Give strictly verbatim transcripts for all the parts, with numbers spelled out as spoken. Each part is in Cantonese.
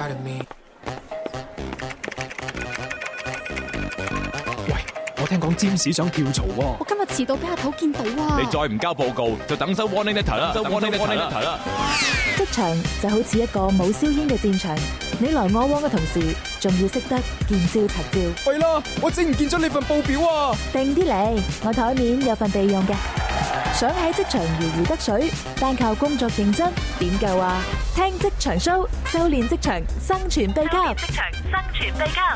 part of me。 我聽講占士想跳槽喎。 我今日遲到俾阿頭見到啊！ 你再唔交報告，就等收 warning letter 啦，收 warning letter 啦。 職場就好似一個冇硝煙嘅戰場，你來我往嘅同時，仲要識得見招拆招。 弊啦，我整唔見咗你份報表啊！ 定啲嚟，我台面有份備用嘅。想喺職場如魚得水，單靠工作認真點夠啊？聽職場 show， 修煉職場生存秘笈。職場生存秘笈。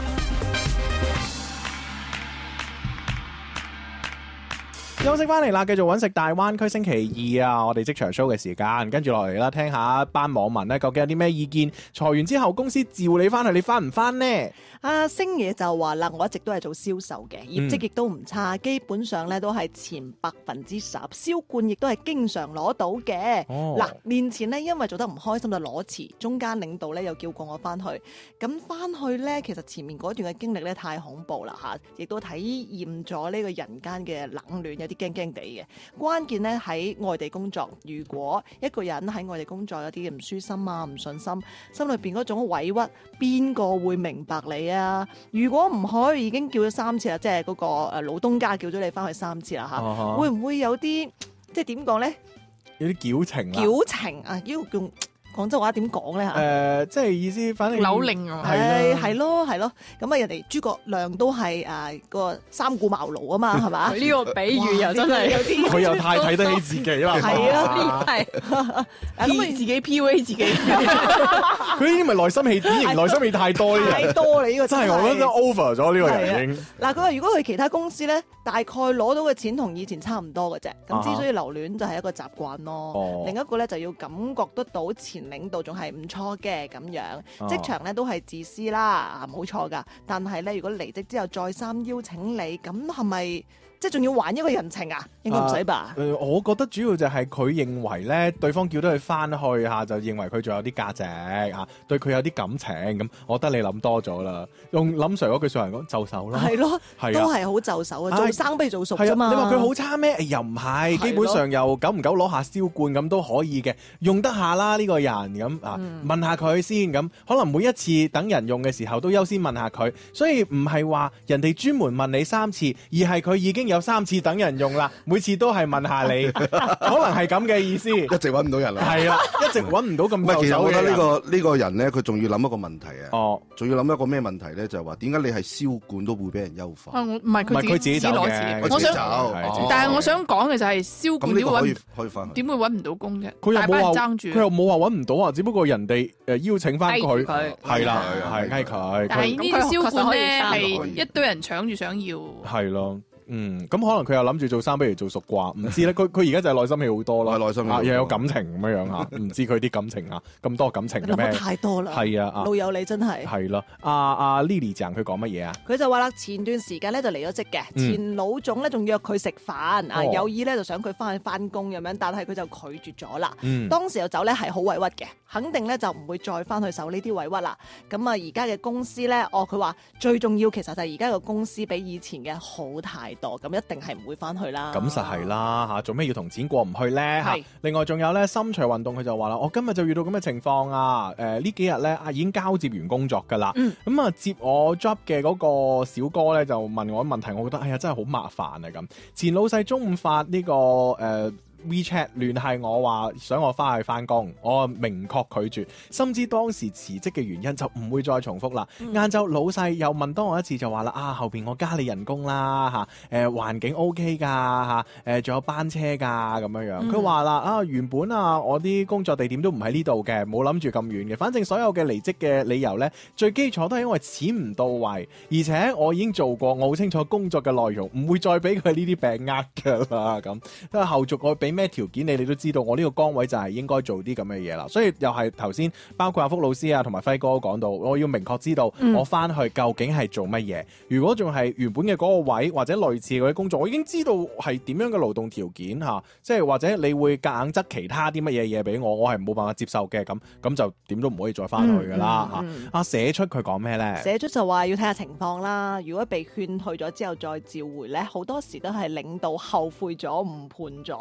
休息翻嚟啦，繼續揾食大灣區星期二啊！我哋職場 show 嘅時間，跟住落嚟啦，聽下一班網民咧，究竟有啲咩意見？裁員之後公司召你翻去，你翻唔翻呢？ 阿星爺就話啦，我一直都係做銷售嘅，業績亦都唔差，基本上咧都係前百分之十，銷冠亦都係經常攞到嘅。嗱、 哦， 年前呢，因為做得唔開心就攞辭，中間領導咧又叫過我翻去，咁翻去咧其實前面嗰段嘅經歷咧太恐怖啦嚇，亦都體驗咗呢個人間嘅冷暖，有啲驚驚地嘅。關鍵咧喺外地工作，如果一個人喺外地工作有啲唔舒心啊、唔順心，心裏邊嗰種委屈，邊個會明白你啊？如果唔可以已經叫咗三次啦，即係嗰個誒老東家叫咗你翻去三次啦嚇， 啊、 會唔會有啲即係點講咧？ 有啲矯情啊！ 矯情啊，要用廣州話點講咧嚇？ 誒、呃，即係意思，反正扭令啊， 係係咯係咯，咁啊人哋諸葛亮都係誒個三顧茅廬啊嘛，係嘛？ 呢個比喻又真係有啲， 佢又太睇得起自己啦。 係啊， 係咁咁自己 P U A 自己， 佢呢啲咪內心戲，典型內心戲太多呢啲太人。 多啦呢個真係我覺得都 over 咗呢個人已經。 嗱，佢話如果去其他公司咧，大概攞到嘅錢同以前差唔多嘅啫。咁之所以留戀就係一個習慣咯。 哦另一個咧就要感覺得到前領導仲係唔錯嘅咁樣。 哦職場咧都係自私啦，冇錯噶。但係咧，如果離職之後再三邀請你，咁係咪即係仲要還一個人情啊？應該唔使吧？ 誒、呃，我覺得主要就係佢認為咧，對方叫得佢翻去嚇，就認為佢仲有啲價值嚇，對佢有啲感情咁。我覺得你諗多咗啦。用林 Sir 嗰句説話嚟講，就手啦。 係咯， 係啊都係好就手啊，做生不如做熟啫嘛。 你話佢好差咩？又唔係，基本上又久唔久攞下銷冠咁都可以嘅，用得下啦呢個人咁啊， 嗯問下佢先咁。可能每一次等人用嘅時候都優先問下佢，所以唔係話人哋專門問你三次，而係佢已經有三次等人用啦，每次都係問下你，可能係咁嘅意思。 一直揾唔到人啦。 係啦，一直揾唔到咁唔係，其實我覺得就手嘅人呢個呢個人咧，佢仲要諗一個問題啊。 哦， 仲要諗一個咩問題咧？就係話點解你係銷冠都會俾人優化？ 啊我唔係唔係佢佢自己自己走嘅攞錢， 我自己我想， 走係但係我想講嘅就係銷冠點會咁呢個可以揾可以翻去。 點會揾唔到工啫？ 佢又大班人冇話爭住佢。又冇話揾唔到啊，只不過人哋誒邀請翻佢嗌佢係啦， 係係嗌佢。 但係呢咁佢啲銷冠咧確實可以係一堆人搶住想要。 係咯，嗯，咁可能佢又諗住做生不如做熟啩，唔知咧。佢佢而家就係內心戲好多咯， 係內心戲好多啊又有感情咁樣樣嚇，唔知佢啲感情啊咁多感情嘅諗得咩？ 太多啦。 係啊，啊老友你真係。 係咯，阿阿 Lily 醬佢講乜嘢啊？ 佢就話啦，前段時間咧就離咗職嘅， 嗯前老總咧仲約佢食飯啊， 哦有意咧就想佢翻去翻工咁樣，但係佢就拒絕咗啦。 嗯， 當時又走咧係好委屈嘅，肯定咧就唔會再翻去受呢啲委屈啦。咁啊，而家嘅公司咧，哦佢話最重要其實就係而家嘅公司比以前嘅好太多，咁一定係唔會翻去啦。 咁實係啦嚇，做咩要同錢過唔去咧嚇係？ 另外仲有咧，心隨運動佢就話啦，我今日就遇到咁嘅情況啊！誒、呢幾日咧啊已經交接完工作㗎啦， 嗯咁啊、接我 job 嘅嗰個小哥咧就問我問題，我覺得哎呀真係好麻煩啊咁。前老細中午發呢、呢個誒。呃 WeChat 聯繫我話想我翻去翻工，我明確拒絕，深知當時辭職嘅原因就唔會再重複啦。晏晝、老細又問多我一次就話啦，啊後邊我加你人工啦嚇，誒、環境 OK 㗎嚇，誒、仲有班車㗎咁樣樣。佢話啦啊原本啊我啲工作地點都唔喺呢度嘅，冇諗住咁遠嘅。反正所有嘅離職嘅理由呢，最基礎都係因為錢唔到位，而且我已經做過，我好清楚工作嘅內容，唔會再俾佢呢啲病呃㗎啦咁。因為後續我俾咩條件你哋都知道，我呢個崗位就係應該做啲咁嘅嘢啦。所以又係頭先包括阿福老師啊同埋輝哥都講到，我要明確知道我翻去究竟係做乜嘢。如果仲係原本嘅嗰個位或者類似嗰啲工作，我已經知道係點樣嘅勞動條件嚇，即係或者你會夾硬執其他啲乜嘢嘢俾我，我係冇辦法接受嘅，咁咁就點都唔可以再翻去噶啦嚇。阿寫出佢講咩咧？ 寫出就話要睇下情況啦。如果被勸退咗之後再召回咧，好多時都係領導後悔咗、誤判咗。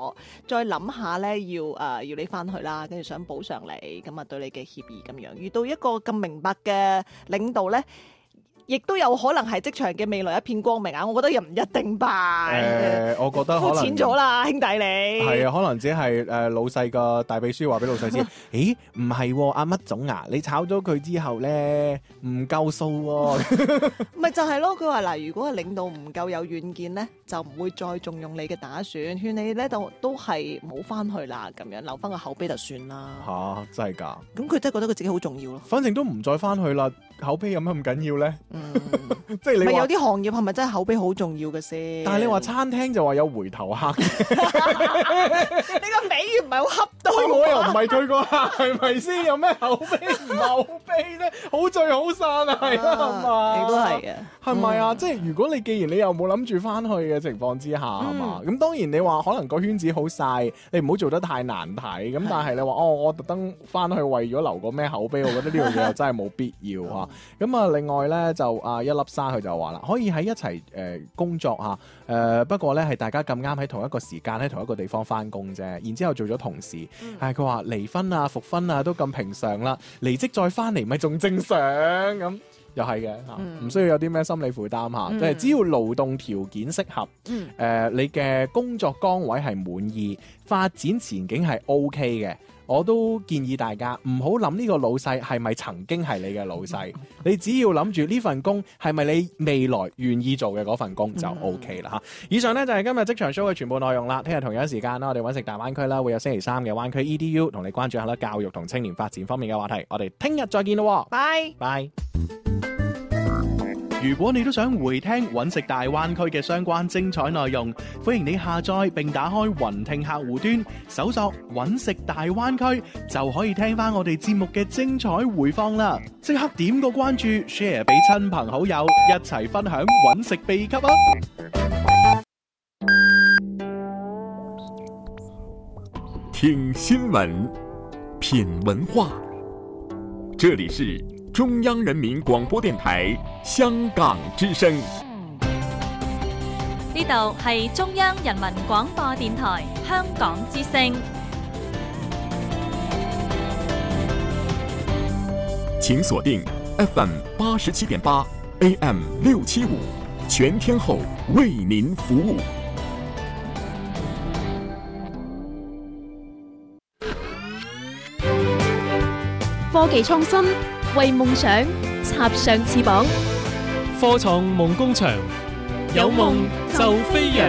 再諗下咧，要誒、呃、要你翻去啦，跟住想補償你，咁啊對你嘅歉意咁樣。遇到一個咁明白嘅領導咧，亦都有可能係職場嘅未來一片光明啊！我覺得又唔一定吧。 誒、呃，我覺得可膚能淺咗啦，兄弟你。 係啊，可能只係誒老細個大秘書話俾老細知，咦唔係阿乜總啊，你炒咗佢之後咧唔夠數喎。 咪就係咯，佢話嗱，如果係領導唔夠有遠見咧，就唔會再重用你嘅打算，勸你咧就都係冇翻去啦，咁樣留翻個口碑就算啦。 吓，真係㗎？ 咁佢真係覺得佢自己好重要咯。 反正都唔再翻去啦，口碑有乜咁緊要咧？ 嗯， 即係你話咪有啲行業係咪真係口碑好重要嘅先？ 但係你話餐廳就話有回頭客， 你個比喻唔係好恰到。 我又唔係佢個客，係咪先？有咩口碑唔口碑咧？好聚好散啊，係啊，係嘛？ 你都係嘅， 係咪啊？ 嗯即係如果你既然你又冇諗住翻去嘅情況之下，係嘛？咁當然你話可能個圈子好細，你唔好做得太難睇。咁但係你話哦，我特登翻去為咗留個咩口碑，我覺得呢樣嘢又真係冇必要啊。咁啊，另外咧就啊一粒沙佢就話啦，可以喺一齊誒、呃、工作啊，誒、呃、不過咧係大家咁啱喺同一個時間喺同一個地方翻工啫，然之後做咗同事，係佢話離婚啊復婚啊都咁平常啦，離職再翻嚟咪仲正常咁。又係嘅嚇，唔、嗯、需要有啲咩心理負擔嚇，即係、嗯、只要勞動條件適合，誒、嗯呃、你嘅工作崗位係滿意，發展前景係 O K 嘅，我都建議大家唔好諗呢個老細係咪曾經係你嘅老細，你只要諗住呢份工係咪你未來願意做嘅嗰份工就 O K 啦嚇。以上呢就係、是、今日職場 show 嘅全部內容啦。聽日同樣時間啦，我哋揾食大灣區啦，會有星期三嘅灣區 E D U 同你關注下啦教育同青年發展方面嘅話題。我哋聽日再見咯， 拜拜。如果你都想回聽揾食大灣區嘅相關精彩內容，歡迎你下載並打開雲聽客戶端，搜索揾食大灣區，就可以聽翻我哋節目嘅精彩回放啦！即刻點個關注 ，share 俾親朋好友，一齊分享揾食秘笈啊！ 聽新聞，品文化，這裡是中央人民廣播電台香港之聲。 呢度係中央人民廣播電台香港之聲。 請鎖定 F M 八十七點八 A M 六七五，全天候為您服務。 科技創新，為夢想插上翅膀。 科創夢工場，有夢就飛揚。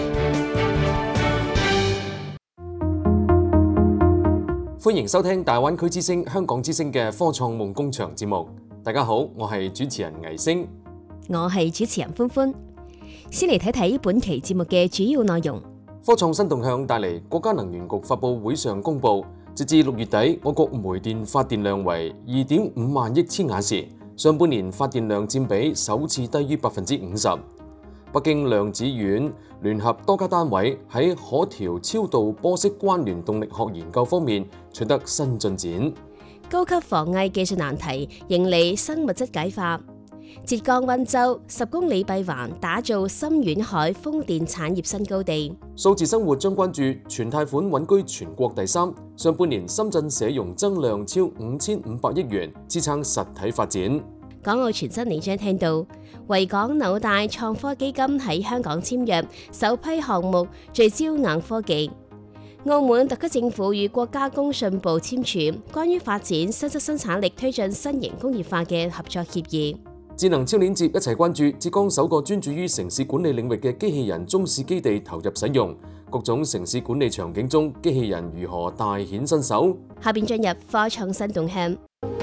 歡迎收聽大灣區之聲、香港之聲嘅科創夢工場節目。大家好，我係主持人倪星， 我係主持人歡歡。先嚟睇睇本期節目嘅主要內容。 科創新動向帶嚟，國家能源局發佈會上公佈，截至六月底，我國煤電發電量為二點五萬億千瓦時，上半年發電量佔比首次低於百分之五十。北京量子院聯合多家單位喺可調超導波式關聯動力學研究方面取得新進展。 高級防偽技術難題迎嚟新物質解法。浙江溫州十公里閉環打造深遠海風電產業新高地。 數字生活將關注全貸款穩居全國第三。上半年深圳社融增量超五千五百億元，支撐實體發展。 港澳傳真你將聽到，維港紐帶創科基金喺香港簽約首批項目，聚焦硬科技。澳門特區政府與國家工信部簽署關於發展新質生產力、推進新型工業化嘅合作協議。 智能超鏈接一齊關注浙江首個專注於城市管理領域嘅機器人中試基地投入使用，各種城市管理場景中機器人如何大顯身手。 下邊進入科創新動向，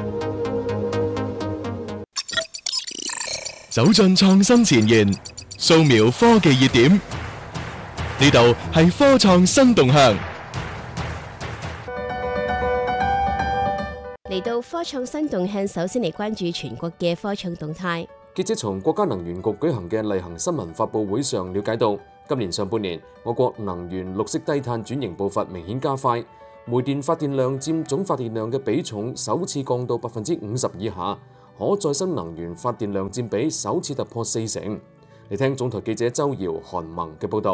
走進創新前沿，掃描科技熱點，呢度係科創新動向。 嚟到科創新動向，首先嚟關注全國嘅科創動態。 記者從國家能源局舉行嘅例行新聞發佈會上了解到，今年上半年我國能源綠色低碳轉型步伐明顯加快，煤電發電量佔總發電量嘅比重首次降到百分之五十以下，可再生能源發電量佔比首次突破四成。嚟聽總台記者周瑤、韓萌嘅報導。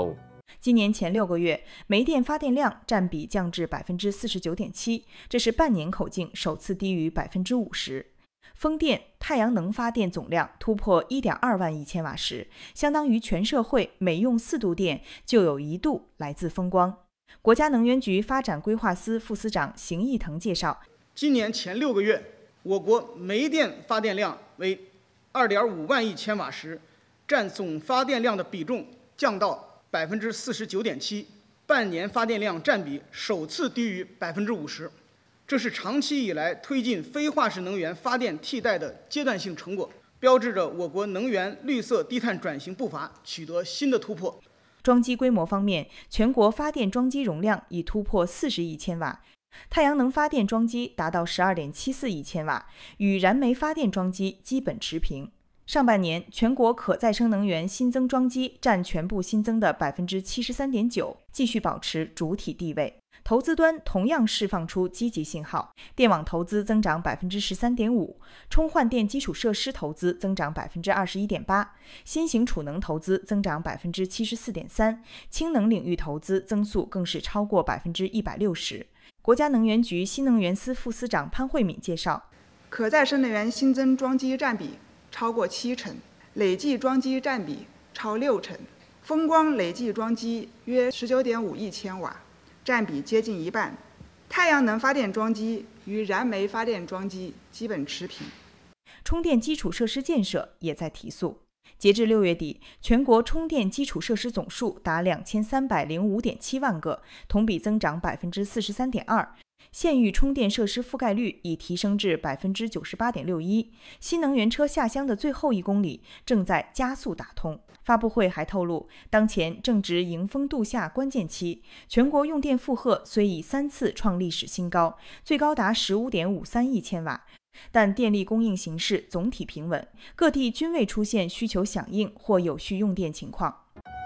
今年前六个月，煤电发电量占比降至百分之四十九点七，这是半年口径首次低于百分之五十。风电、太阳能发电总量突破一点二万亿千瓦时，相当于全社会每用四度电就有一度来自风光。国家能源局发展规划司副司长邢义腾介绍， 今年前六个月，我国煤电发电量为二点五万亿千瓦时，占总发电量的比重降到百分之四十九点七，半年发电量占比首次低于百分之五十。这是长期以来推进非化石能源发电替代的阶段性成果，标志着我国能源绿色低碳转型步伐取得新的突破。 装机规模方面，全国发电装机容量已突破四十亿千瓦，太阳能发电装机达到十二点七四亿千瓦，与燃煤发电装机基本持平。上半年，全国可再生能源新增装机占全部新增的百分之七十三点九，继续保持主体地位。投资端同样释放出积极信号，电网投资增长百分之十三点五，充换电基础设施投资增长百分之二十一点八，新型储能投资增长百分之七十四点三，氢能领域投资增速更是超过百分之一百六十。国家能源局新能源司副司长潘慧敏介绍， 可再生能源新增装机占比超过七成，累计装机占比超六成，风光累计装机约十九点五亿千瓦，占比接近一半。太阳能发电装机与燃煤发电装机基本持平。 充电基础设施建设也在提速。截至六月底，全国充电基础设施总数达两千三百零五点七万个，同比增长百分之四十三点二。县域充电设施覆盖率已提升至百分之九十八点六一，新能源车下乡的最后一公里正在加速打通。发布会还透露，当前正值迎峰度夏关键期，全国用电负荷虽已三次创历史新高，最高达十五点五三亿千瓦，但电力供应形势总体平稳，各地均未出现需求响应或有序用电情况。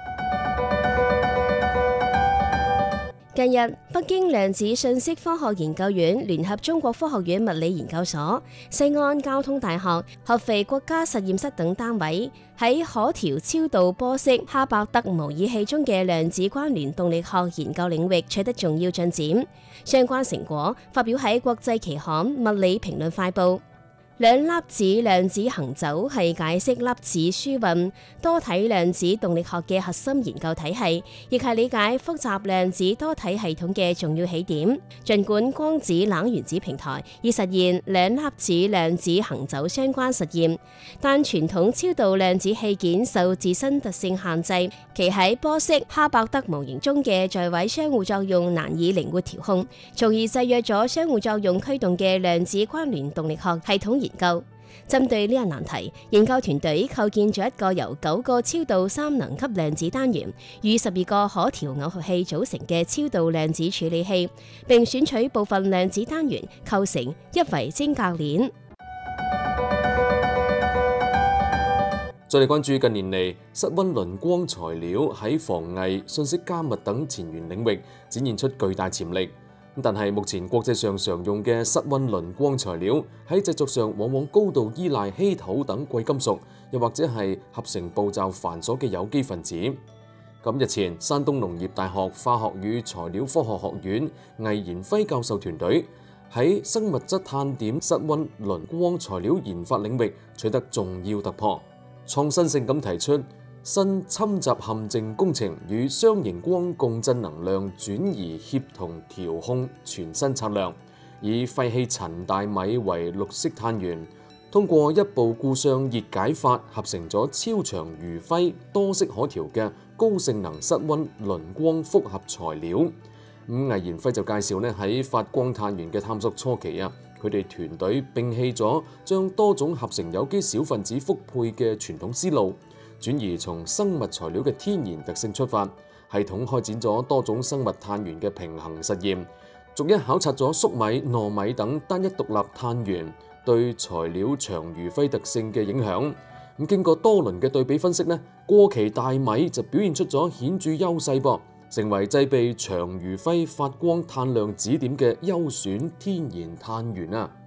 近日，北京量子信息科學研究院聯合中國科學院物理研究所、西安交通大學、合肥國家實驗室等單位喺可調超導波式哈伯特模擬器中嘅量子關聯動力學研究領域取得重要進展，相關成果發表喺國際期刊《物理評論快報》。兩粒子量子行走係解釋粒子輸運多體量子動力學嘅核心研究體系，亦係理解複雜量子多體系統嘅重要起點。儘管光子冷原子平台已實現兩粒子量子行走相關實驗，但傳統超導量子器件受自身特性限制，其喺波式哈伯特模型中嘅在位相互作用難以靈活調控，從而制約咗相互作用驅動嘅量子關聯動力學系統研究。針對呢個難題，研究團隊構建咗一個由九個超導三能級量子單元與十二個可調耦合器組成嘅超導量子處理器，並選取部分量子單元構成一維晶格鏈。 再嚟關注近年嚟室溫磷光材料喺防偽、信息加密等前沿領域展現出巨大潛力。但係目前國際上常用嘅室溫磷光材料喺製作上往往高度依賴稀土等貴金屬，又或者係合成步驟繁瑣嘅有機分子。咁日前，山東農業大學化學與材料科學學院魏延輝教授團隊喺生物質碳點室溫磷光材料研發領域取得重要突破，創新性咁提出新侵襲陷阱工程與雙熒光共振能量轉移協同調控全新策略，以廢棄陳大米為綠色碳源，通過一步固相熱解法合成咗超長餘輝多色可調嘅高性能室溫磷光複合材料。咁魏延輝就介紹咧，喺發光碳源嘅探索初期啊，佢哋團隊摒棄咗將多種合成有機小分子複配嘅傳統思路，轉移從生物材料嘅天然特性出發，系統開展咗多種生物碳源嘅平衡實驗，逐一考察咗粟米、糯米等單一獨立碳源對材料長餘輝特性嘅影響。咁經過多輪嘅對比分析呢，過期大米就表現出咗顯著優勢噃，成為製備長餘輝發光碳量指點嘅優選天然碳源啊！